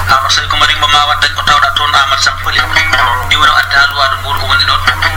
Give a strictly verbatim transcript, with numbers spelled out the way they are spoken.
ama sai kuma ring mama wadda ko tawda ton amat sampoli di wara adda alwa do bur ko woni don